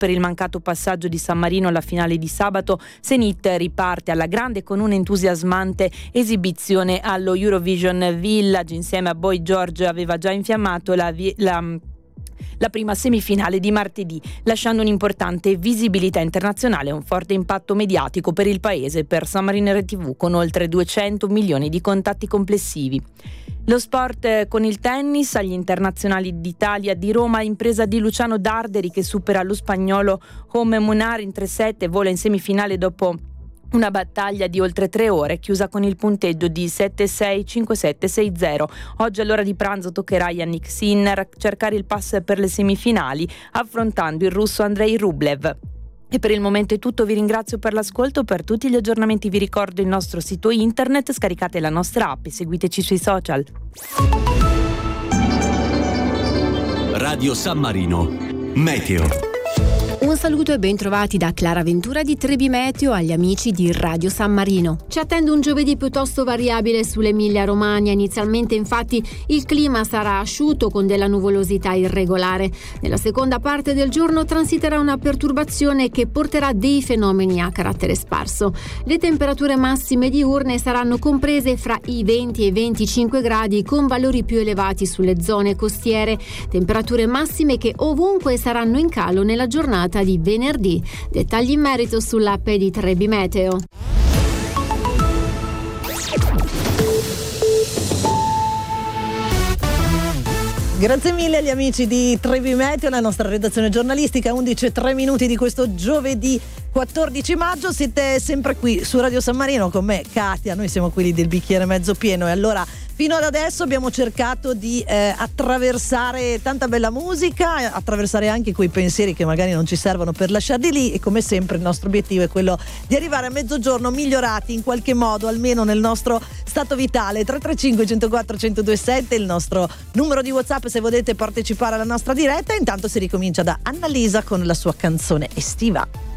per il mancato passaggio di San Marino alla finale di sabato, Zenith riparte alla grande con un'entusiasmante esibizione allo Eurovision Village. Insieme a Boy George aveva già infiammato la prima semifinale di martedì, lasciando un'importante visibilità internazionale e un forte impatto mediatico per il paese per San Marino RTV, con oltre 200 milioni di contatti complessivi. Lo sport con il tennis agli internazionali d'Italia di Roma, impresa di Luciano Darderi che supera lo spagnolo Home Munar in 3-7 e vola in semifinale dopo una battaglia di oltre 3 ore, chiusa con il punteggio di 7-6, 5-7, 6-0. Oggi all'ora di pranzo toccherà a Yannick Sinner cercare il pass per le semifinali, affrontando il russo Andrei Rublev. E per il momento è tutto, vi ringrazio per l'ascolto. Per tutti gli aggiornamenti vi ricordo il nostro sito internet, scaricate la nostra app e seguiteci sui social. Radio San Marino, Meteo. Un saluto e ben trovati da Clara Ventura di Trebi Meteo agli amici di Radio San Marino. Ci attende un giovedì piuttosto variabile sull'Emilia Romagna. Inizialmente infatti il clima sarà asciutto con della nuvolosità irregolare. Nella seconda parte del giorno transiterà una perturbazione che porterà dei fenomeni a carattere sparso. Le temperature massime diurne saranno comprese fra i 20 e i 25 gradi con valori più elevati sulle zone costiere. Temperature massime che ovunque saranno in calo nella giornata di venerdì. Dettagli in merito sull'app di Trebi Meteo. Grazie mille agli amici di Trebi Meteo, la nostra redazione giornalistica. 11:03 di questo giovedì 14 maggio. Siete sempre qui su Radio San Marino con me, Katia. Noi siamo quelli del bicchiere mezzo pieno e allora fino ad adesso abbiamo cercato di attraversare tanta bella musica, attraversare anche quei pensieri che magari non ci servono per lasciarli lì, e come sempre il nostro obiettivo è quello di arrivare a mezzogiorno migliorati in qualche modo, almeno nel nostro stato vitale. 335 104 1027 il nostro numero di WhatsApp se volete partecipare alla nostra diretta. Intanto si ricomincia da Annalisa con la sua canzone estiva.